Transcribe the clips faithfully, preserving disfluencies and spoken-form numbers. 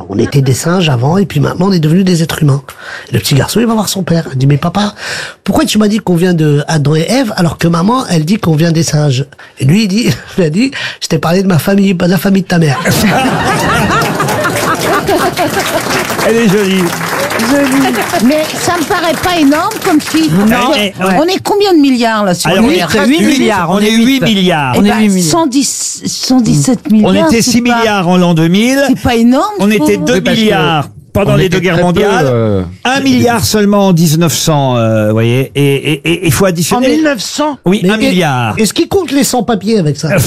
on était des singes avant et puis maintenant on est devenus des êtres humains. Et le petit garçon, il va voir son père. Il dit, mais papa, pourquoi tu m'as dit qu'on vient de Adam et Ève alors que maman, elle dit qu'on vient des singes? Et lui, il dit, il a dit, je t'ai parlé de ma famille, pas de la famille de ta mère. Elle est jolie. Joli. Mais ça me paraît pas énorme comme chiffre. Non. Ouais. On est combien de milliards là sur Alors, le huit, huit milliards. On est huit milliards. Eh ben, cent dix, cent dix-sept milliards. On était c'est six pas- milliards en l'an deux mille. C'est pas énorme. On je était trouve. deux Oui, parce que milliards pendant on les était deux guerres très peu, mondiales. euh, Un milliard seulement en dix-neuf cents, euh, vous voyez. Et il faut En additionner. mille neuf cents? Oui, Mais un est- milliard. Est-ce qu'il compte les sans-papiers avec ça?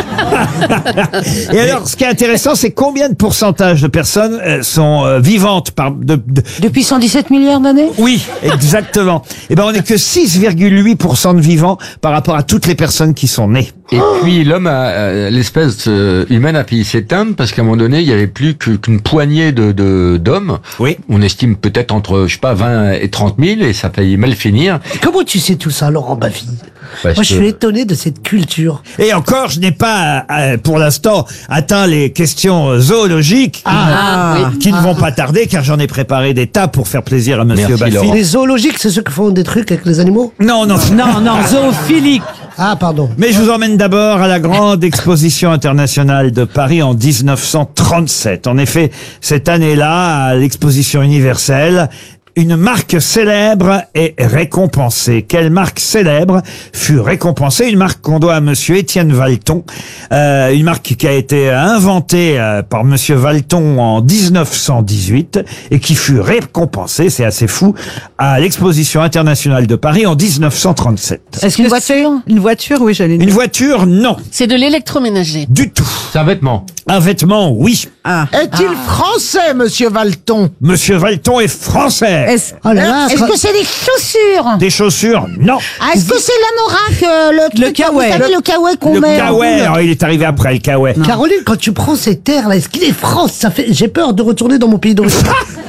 Et alors, ce qui est intéressant, c'est combien de pourcentage de personnes euh, sont euh, vivantes par de, de- Depuis cent dix-sept milliards d'années. Oui, exactement. Eh ben, on n'est que six virgule huit pour cent de vivants par rapport à toutes les personnes qui sont nées. Et puis l'homme, a, euh, l'espèce euh, humaine a failli s'éteindre parce qu'à un moment donné, il y avait plus que- qu'une poignée de de- d'hommes. Oui. On estime peut-être entre, je sais pas, vingt et trente mille, et ça a failli mal finir. Comment tu sais tout ça, Laurent Baffy? Parce Moi, je que- suis étonné de cette culture. Et encore, je n'ai pas, euh, pour l'instant, atteint les questions zoologiques Ah, qui ne vont pas tarder, car j'en ai préparé des tas pour faire plaisir à Monsieur Merci, Baffy. Laurent. Les zoologiques, c'est ceux qui font des trucs avec les animaux? Non, non, Non, non, zoophilique. Ah, pardon. Mais je vous emmène d'abord à la grande exposition internationale de Paris en dix-neuf cent trente-sept. En effet, cette année-là, à l'exposition universelle, une marque célèbre est récompensée. Quelle marque célèbre fut récompensée? Une marque qu'on doit à Monsieur Étienne Valton. Euh, une marque qui a été inventée euh, par Monsieur Valton en dix-neuf cent dix-huit et qui fut récompensée, c'est assez fou, à l'exposition internationale de Paris en dix-neuf cent trente-sept. Est-ce Une que voiture c'est une voiture? Oui, j'allais Une dire. voiture, non. C'est de l'électroménager. Du tout. C'est un vêtement. Un vêtement, oui. Ah. Est-il français, monsieur Valton? Monsieur Valton est français. Est-ce Oh là là, Est-ce quand- que c'est des chaussures? Des chaussures, non. Ah, est-ce que c'est l'anorak, euh, le, Le truc, kawaii. Vous savez, le kawaii qu'on Le met en kawaii, boule. alors il est arrivé après le kawaii. Caroline, quand tu prends ces terres-là, est-ce qu'il est France? Ça fait, j'ai peur de retourner dans mon pays d'origine.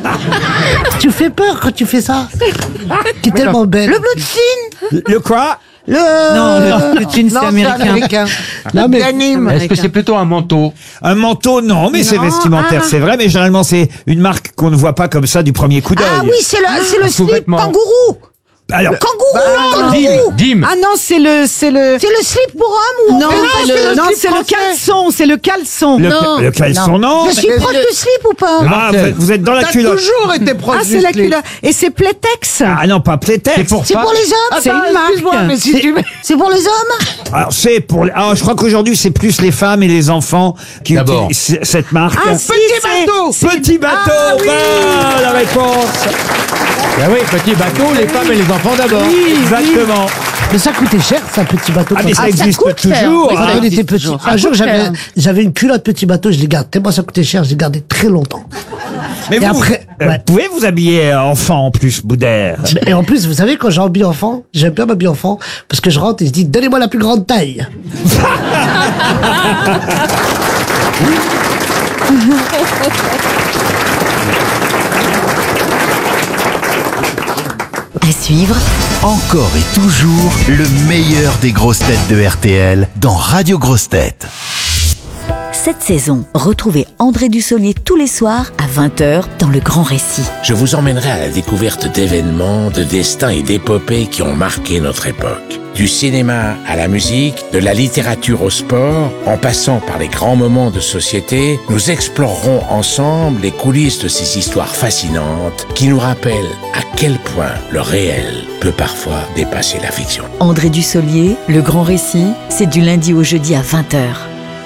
Tu fais peur quand tu fais ça. Qui est tellement belle. Le bleu de Chine. Le quoi? Le... Non, le, le jean, c'est Non, c'est américain. américain. Non, mais- Denim. Est-ce que c'est plutôt un manteau? Un manteau, non, mais c'est Non, vestimentaire, ah. c'est vrai, mais généralement c'est une marque qu'on ne voit pas comme ça du premier coup d'œil. Ah oui, c'est le, c'est le slip sous-vêtement. kangourou. Alors, Kangourou, Dim, kangourou. Dim. Ah non, c'est le, c'est le. C'est le slip pour homme ou Non, Ah, c'est le, non, slip c'est le français. caleçon, c'est le caleçon. le, Non. le caleçon, non. Je suis proche du slip ou pas? Ah, vous, vous êtes dans la T'as culotte. toujours été proche Ah, du c'est la slip. culotte. Et c'est Playtex. Ah non, pas Playtex. C'est pour C'est pas. pour les hommes? C'est Attends, une marque. excuse-moi, mais si tu mets... C'est pour les hommes? Alors c'est pour. les- Ah, je crois qu'aujourd'hui c'est plus les femmes et les enfants qui D'abord. utilisent c- cette marque. Ah, si, Petit c'est- bateau. Petit bateau, Ah, oui. bonne réponse. Ah oui, petit bateau, les femmes et les enfants d'abord. Exactement. Mais ça coûtait cher, ça, petit bateau. Ah, quand mais ça. ça existe coûte cher. toujours. Oui, Quand hein. on était petit. toujours. Un Ça jour, coûte j'avais, cher. j'avais une culotte petit bateau, je l'ai gardée. Tellement ça coûtait cher, je l'ai gardée très longtemps. Mais Et vous, après, euh, ouais. vous pouvez vous habiller euh, enfant en plus, Boudère. Et en plus, vous savez, quand j'habille enfant, j'aime bien m'habiller enfant, parce que je rentre et je dis, donnez-moi la plus grande taille. À suivre, Encore et toujours le meilleur des grosses têtes de R T L dans Radio Grosses Têtes. cette saison, retrouvez André Dussolier tous les soirs à vingt heures dans Le Grand Récit. Je vous emmènerai à la découverte d'événements, de destins et d'épopées qui ont marqué notre époque. Du cinéma à la musique, de la littérature au sport, en passant par les grands moments de société, nous explorerons ensemble les coulisses de ces histoires fascinantes qui nous rappellent à quel point le réel peut parfois dépasser la fiction. André Dussolier, Le Grand Récit, c'est du lundi au jeudi à vingt heures.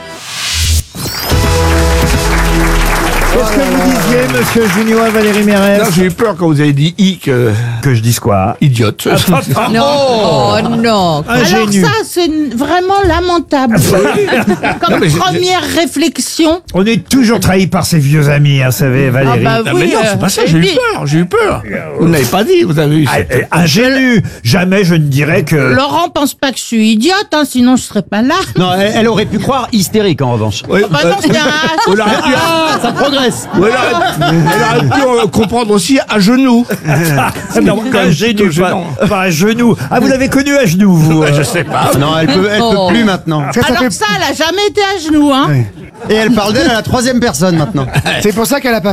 Qu'est-ce que vous disiez, monsieur Junio, à Valérie Mérès? Non, j'ai eu peur quand vous avez dit i que... Que je dise quoi? Idiote. Non, oh, non. Alors Ingénu. ça, c'est vraiment lamentable. Comme Non, mais j'ai- première réflexion. On est toujours trahi par ses vieux amis, hein, vous savez, Valérie. Ah bah Ah, mais non, c'est pas ça, j'ai eu peur, j'ai eu peur. Vous n'avez pas dit, vous avez eu Ah, cette... euh, ingénu. Jamais je ne dirais que... Laurent pense pas que je suis idiote, hein, sinon je serais pas là. Non, elle, elle aurait pu croire hystérique en revanche. Oui, Bah non, c'est un... on aurait pu... Ah, ça progresse. ou elle aurait, elle aurait pu euh, comprendre aussi à genoux. Non, quand même à genoux, plutôt pas, gênant. pas à genoux. Ah, vous l'avez connu à genoux, vous euh. Je sais pas. Non, elle peut, elle peut plus maintenant. Alors ça, elle a jamais été à genoux, hein. Et elle parle d'elle à la troisième personne maintenant. C'est pour ça qu'elle a pas